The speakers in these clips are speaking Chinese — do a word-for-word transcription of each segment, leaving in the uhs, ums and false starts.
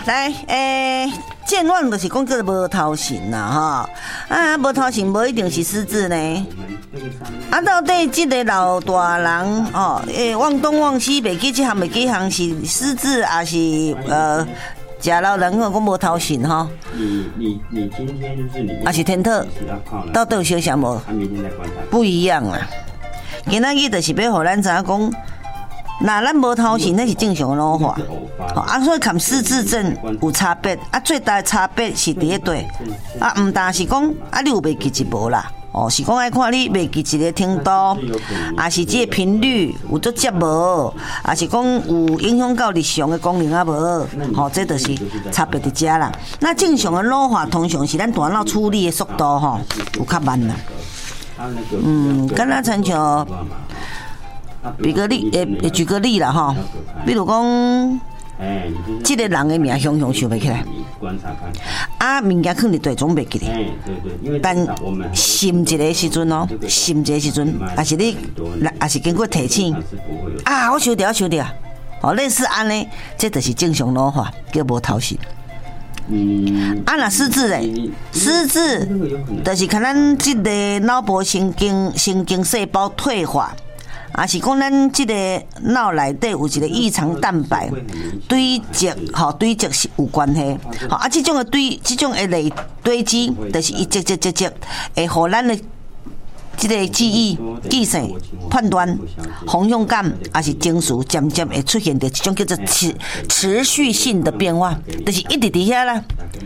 来，诶、欸，健忘就是讲叫无头神啦，哈啊，无头神无一定是失智呢。啊，到底这个老大人哦，诶、欸，忘东忘西，袂记这项袂记项是失智，还是呃，假老人讲无头神哈？ 你你你今天就是你， 还是天特，到底有相像无？不一样啊。今仔日就是要互咱知影讲。那咱无头神，那是正常的老化，啊，所以看失智症有差别，啊，最大的差别是伫个对，啊，唔但是讲啊，你有袂记就无啦，哦，是讲爱看你袂记一个程度，啊，是这个频率有足接无，啊，是讲有影响到日常的功能啊无，吼，这就是差别伫遮啦。那正常的老化通常是咱大脑处理的速度吼有较慢啦，嗯，敢若亲像。比个例，诶，举个例啦哈，比如讲，这个人的名雄雄想不起来，啊，物件肯定对总袂记咧，但心一个时阵哦，心一个时阵，也是你，也是经过提醒，啊，我想到，我想到，哦，类似安尼，这就是正常老化，叫无头神。嗯，啊，那失智嘞，失智就是看咱这个脑部神经神经细胞退化。啊，是讲咱即个脑内底有一个异常蛋白堆积，吼堆积是有关系。吼啊，即种的堆，即种的累堆积，就是一积积积积，会互咱的即个记忆、记性、判断、方向感，还是情绪，渐渐会出现着一种叫做持持续性的变化，就是一直伫遐啦。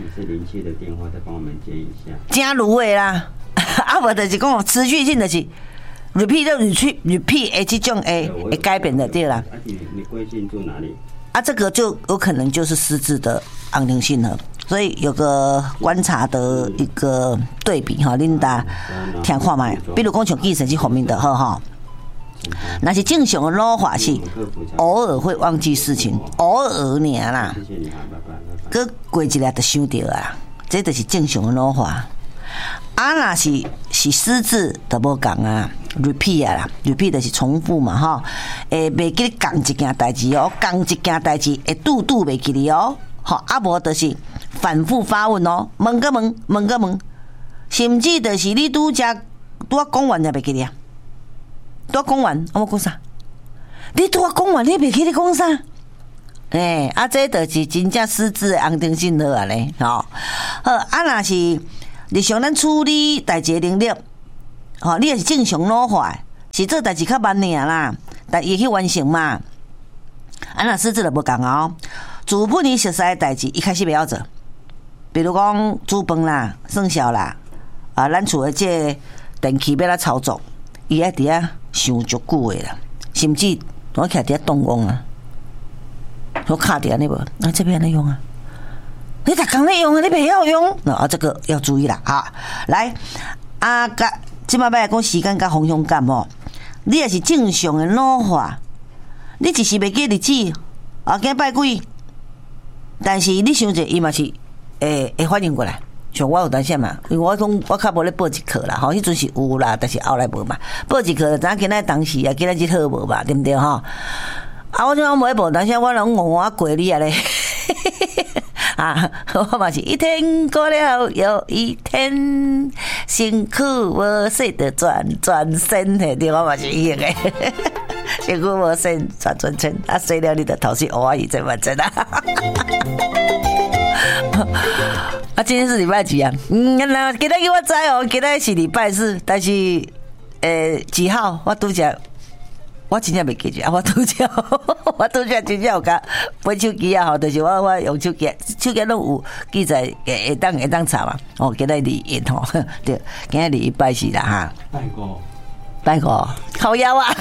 正如的啦，啊无就是讲持续性，就是。repeat 就 repeat repeat 诶，这种诶诶改变的对啦。你贵姓住哪里？啊，这个就有可能就是失智的安定性了。所以有个观察的一个对比哈，琳达听看卖，比如讲像记性是方面的好哈，那是正常的老化是偶尔会忘记事情，偶尔尔啦，搁过一日就想到啊，这就是正常的老化。啊，若是是失智就无共啊 ，repeat 啊啦 ，repeat 就是重复嘛，吼，诶，袂记你讲一件代志哦，讲一件代志会拄拄袂记哩哦，吼，啊无就是反复发问哦，问个问，问个问，甚至就是你拄则拄啊讲完才袂记哩啊，拄啊讲完，我讲啥？你拄啊讲完，你袂记你讲啥？诶、欸，啊，这就是真正失智的安定性好啊咧，吼，好，啊若是。日常咱处理代志的能力，吼，你也是正常老化，是做代志较慢尔啦，但伊去完成嘛。啊，若失智就无共哦。做本伊熟悉的代志，一开始袂晓做，比如讲煮饭啦、算数啦，啊，咱厝的这电器要来操作，伊爱伫遐想足久的啦，甚至我徛伫遐动工啊，我卡伫安尼无，啊，这边安尼用啊。你逐工咧用啊，你袂晓用，啊，这个要注意啦，哈。来，啊，甲即摆来讲时间甲方向感哦，你也是正常的老化，你一时袂记日子，啊，今拜鬼，但是你想者，伊嘛是会会反应过来。像我有当时嘛，因为我讲我较无咧报一课啦，吼，迄阵是有啦，但是后来无嘛。报一课，咱今仔当时啊，今仔日好无嘛，对毋对吼？啊，我怎我无咧报，当时我拢我我过你啊咧。啊，我嘛是一天过了又一天，辛苦无息的转转身的，对，我嘛是伊个，辛苦无息转转身，啊，睡了你的头是蚵仔鱼真完真啊！啊，今天是礼拜几啊？嗯，那今天我知哦，今天是礼拜四，但是诶、欸、几号？我拄则。我真正袂记住啊！我拄则，我拄则真正有甲买手机啊，吼，就是我我用手机，手機拢有记载，会会当会当查嘛。哦，今日二一吼，对，今日二一拜四啦哈。拜五，拜五，靠腰啊！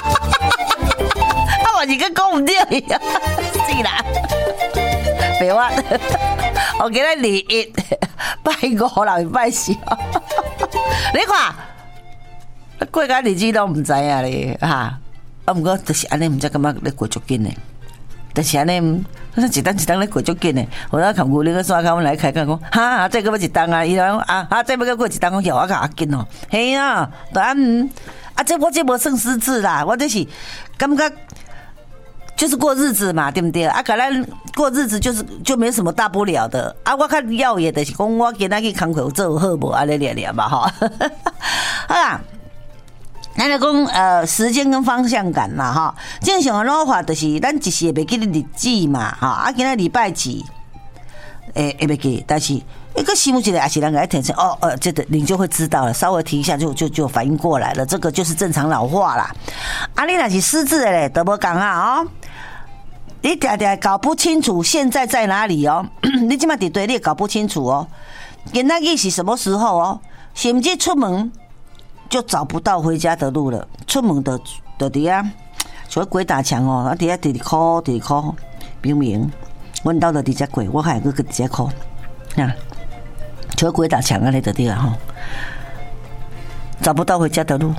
啊，我是个讲唔对呀，是啦，别我，我今日二一拜五啦，拜四。你看，过甲日子都唔知啊咧哈。啊，毋过就是安尼，毋知感觉咧过足紧诶，就是安尼，一单一单咧过足紧诶。我那看牛奶个刷卡，我来开讲讲，哈，这个要一单啊，伊讲啊，啊，这要过一单，我叫我较要紧哦。嘿啊，当然，啊，这我这无算失智啦，我这是感觉就是过日子嘛，对不对？啊，可能过日子就是就没什么大不了的。啊，我看要也的是讲，我今仔去工课做好无，安尼聊聊嘛，哈。好啦，咱来讲呃时间跟方向感嘛，哈。正常的老法就是咱一时也袂记得日子嘛，哈。啊，今仔礼拜几，诶、欸，会袂记，但是一个心目一个，还是人给他填成哦，呃，这个你就会知道了，稍微提一下就就就反应过来了，这个就是正常老化啦。啊，你若是失智的嘞，都无讲啊哦。你常常搞不清楚现在在哪里哦，你即马伫对你也搞不清楚哦。今仔日是什么时候哦？甚至出门就找不到回家的路了。出门的的底下，所谓鬼打墙哦，啊底下直直哭，直直哭，明明阮兜的伫遮过，我还个个伫遮哭，啊，所谓鬼打墙啊，你的底下吼，找不到回家的路。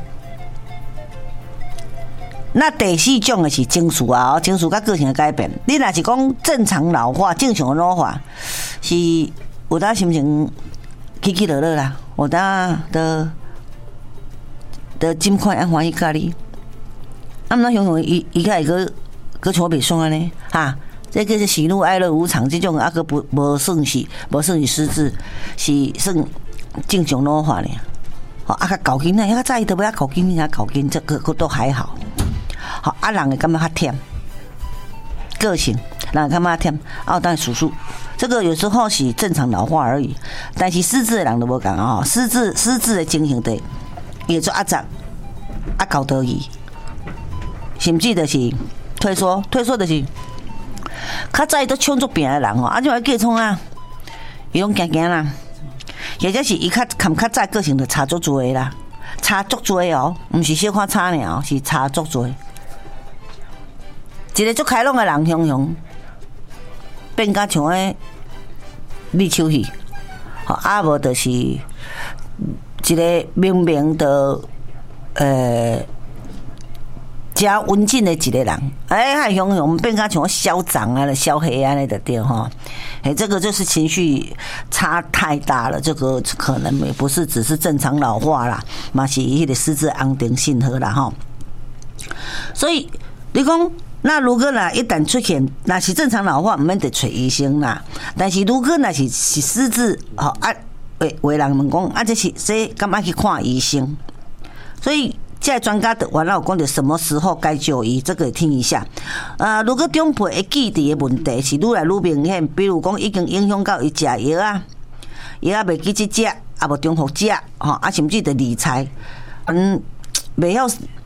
那第四种的是情绪啊，情绪甲个性的改变。你若是讲正常老化、正常的老化，是有当心情起起落落啦，有当的的尽快安欢喜咖喱。啊，毋那雄雄伊伊个会个个像袂爽安尼哈，这个是喜怒哀乐无常，这种啊个不无算是无算是失智，是算正常老化呢。好啊，较搞紧呢，较早伊都不要搞紧，啊搞紧，这个个都还好。好啊，人会感觉较忝，个性人会感觉较忝。啊，当然叔叔，这个有时候是正常老化而已，但是失智的人都无讲啊，失智失智的情形的，也做阿杂啊搞得意，甚至就是退缩，退缩就是较早都抢足拼的人哦，啊就要叫创啊，伊拢惊惊啦，或者是伊较含较早个性就差足多啦，差足多哦，毋是小可差尔哦，是差足多。一个足开朗的人，雄雄变甲像个立秋戏，好啊，无就是一个明明的呃加文静的一个人，哎，还雄雄变甲像个嚣张啊、小黑啊，那的对哈，哎，这个就是情绪差太大了，这个可能也不是只是正常老化啦，嘛是迄个失智安定性好啦哈，所以你讲。那如果呢，一旦出现那是正常老化，唔免得找医生啦。但是如果那是是失智，吼啊，为为人问讲啊，这是这干嘛去看医生？所以这专家的完了有讲到什么时候该就医，这个听一下。呃，如果长辈会记忆的问题是愈来愈明显，比如讲已经影响到伊食药啊，药啊袂记去食，啊无中伏食，吼啊甚至的理财，嗯，袂晓。